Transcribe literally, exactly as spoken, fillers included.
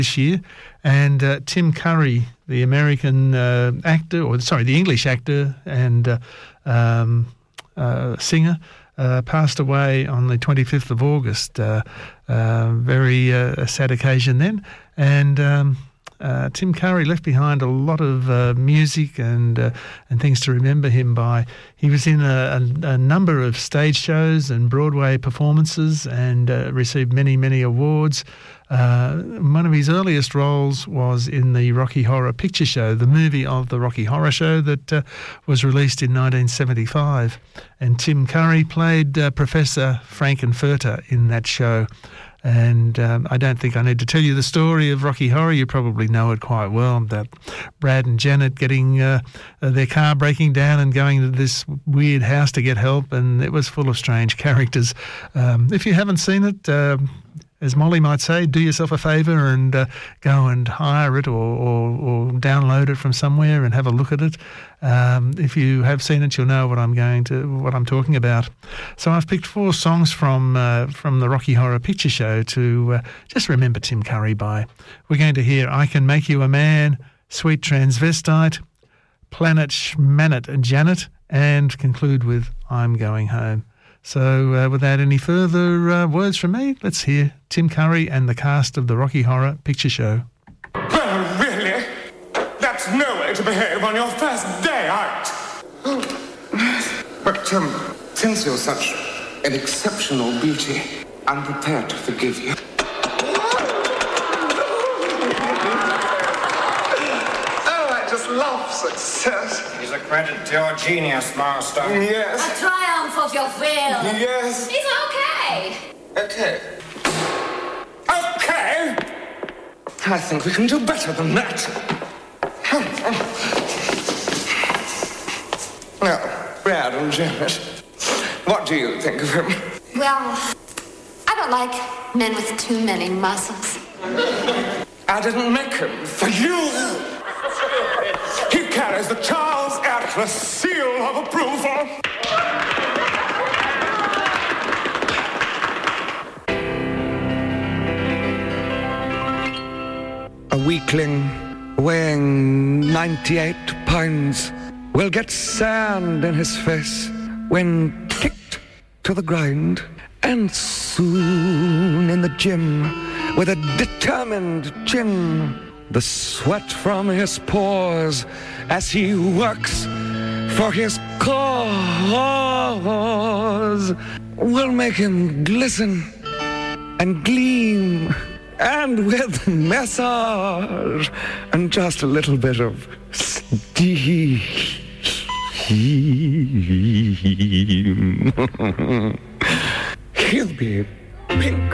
this year, and uh, Tim Curry, the American uh, actor, or sorry, the English actor and uh, um, uh, singer, uh, passed away on the twenty-fifth of August. Uh, uh, very uh, a sad occasion then, and um, uh, Tim Curry left behind a lot of uh, music and uh, and things to remember him by. He was in a, a, a number of stage shows and Broadway performances, and uh, received many many awards. Uh, one of his earliest roles was in the Rocky Horror Picture Show, the movie of the Rocky Horror Show that uh, was released in nineteen seventy-five. And Tim Curry played uh, Professor Frankenfurter in that show. And um, I don't think I need to tell you the story of Rocky Horror. You probably know it quite well, about Brad and Janet getting uh, their car breaking down and going to this weird house to get help, and it was full of strange characters. Um, if you haven't seen it, uh, as Molly might say, do yourself a favour and uh, go and hire it or, or, or download it from somewhere and have a look at it. Um, if you have seen it, you'll know what I'm going to, what I'm talking about. So I've picked four songs from uh, from the Rocky Horror Picture Show to uh, just remember Tim Curry by. We're going to hear "I Can Make You a Man," "Sweet Transvestite," "Planet Schmanet Janet," and conclude with "I'm Going Home." So uh, without any further uh, words from me, let's hear Tim Curry and the cast of the Rocky Horror Picture Show. Well, really? That's no way to behave on your first day out. But, um, since you're such an exceptional beauty, I'm prepared to forgive you. Oh, I just love success. He's a credit to your genius, Master. Yes. A triumph of your will. Yes. It's okay. Okay. Okay! I think we can do better than that. Now, Brad and Janet, what do you think of him? Well, I don't like men with too many muscles. I didn't make him for you. He carries the Charles Atlas seal of approval. A weakling weighing ninety-eight pounds will get sand in his face when kicked to the ground. And soon in the gym, with a determined chin, the sweat from his pores as he works for his cause will make him glisten and gleam, and with massage and just a little bit of steam, he'll be pink.